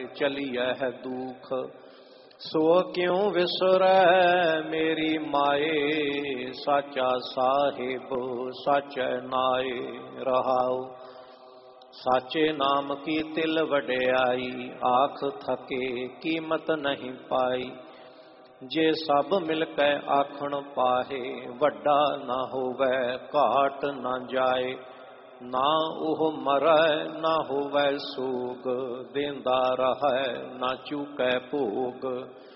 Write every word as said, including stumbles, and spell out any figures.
चलिए है दुख। सो क्यों विसरै मेरी माए, साचा साहिब साचे नाए। रहाओ साचे नाम की तिल वड्याई, आख थके कीमत नहीं पाई। जे सब मिलकै आखण पाहे, वड्डा ना होवै घाट ना जाए। ना ओह मरै ना होवै सोग, देंदा रहै ना चूकै भोग।